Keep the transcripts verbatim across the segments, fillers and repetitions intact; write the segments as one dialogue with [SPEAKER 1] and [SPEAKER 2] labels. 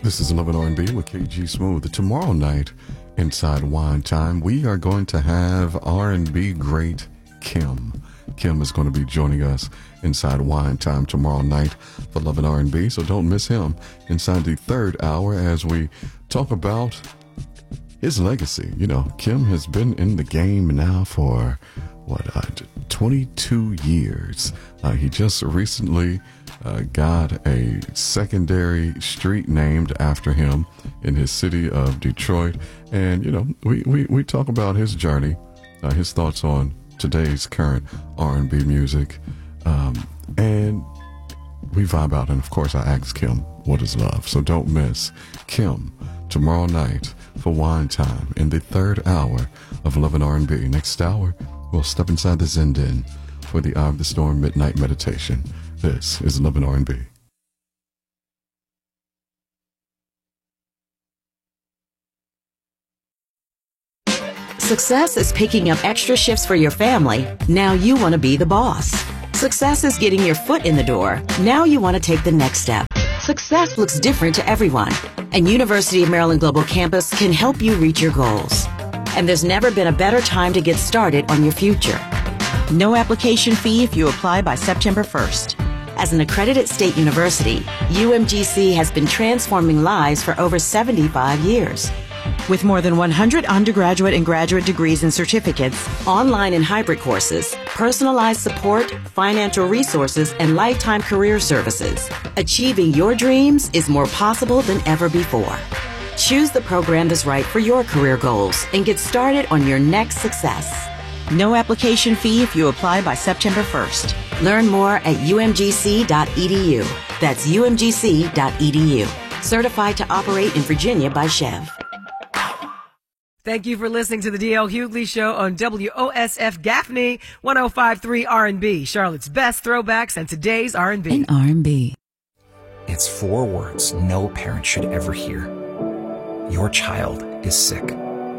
[SPEAKER 1] This is eleven R and B with K G Smooth. Tomorrow night, inside Wine Time, we are going to have R and B great Kim. Kim is going to be joining us inside Wine Time tomorrow night for eleven R and B, so don't miss him inside the third hour as we talk about his legacy. You know, Kim has been in the game now for, what, uh, twenty-two years. Uh, he just recently uh, got a secondary street named after him in his city of Detroit. And, you know, we, we, we talk about his journey, uh, his thoughts on today's current R and B music. Um, and we vibe out. And, of course, I ask Kim, what is love? So don't miss Kim tomorrow night for Wine Time in the third hour of eleven R and B. Next hour, we'll step inside the Zen Den for the Eye of the Storm Midnight Meditation. This is eleven R and B.
[SPEAKER 2] Success is picking up extra shifts for your family. Now you want to be the boss. Success is getting your foot in the door. Now you want to take the next step. Success looks different to everyone, and University of Maryland Global Campus can help you reach your goals. And there's never been a better time to get started on your future. No application fee if you apply by September first. As an accredited state university, U M G C has been transforming lives for over seventy-five years. With more than one hundred undergraduate and graduate degrees and certificates, online and hybrid courses, personalized support, financial resources, and lifetime career services, achieving your dreams is more possible than ever before. Choose the program that's right for your career goals and get started on your next success. No application fee if you apply by September first. Learn more at U M G C dot E D U. That's U M G C dot E D U. Certified to operate in Virginia by Chev.
[SPEAKER 3] Thank you for listening to the D L Hughley Show on W O S F Gaffney, one oh five point three R and B, Charlotte's best throwbacks and today's R and B.
[SPEAKER 4] In R and B.
[SPEAKER 5] It's four words no parent should ever hear. Your child is sick.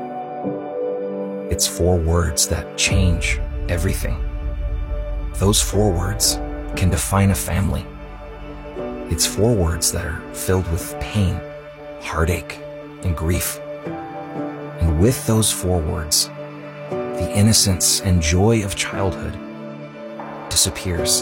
[SPEAKER 5] It's four words that change everything. Those four words can define a family. It's four words that are filled with pain, heartache, and grief. And with those four words, the innocence and joy of childhood disappears.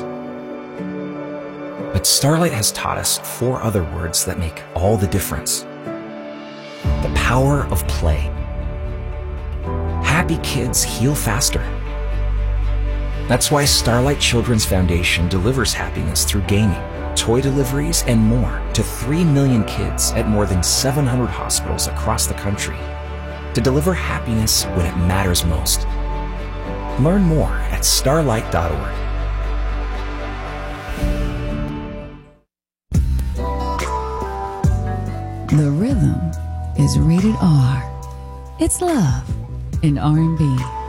[SPEAKER 5] But Starlight has taught us four other words that make all the difference. The power of play. Happy kids heal faster. That's why Starlight Children's Foundation delivers happiness through gaming, toy deliveries, and more to three million kids at more than seven hundred hospitals across the country to deliver happiness when it matters most. Learn more at starlight dot org.
[SPEAKER 4] The rhythm is rated R. It's love in R and B.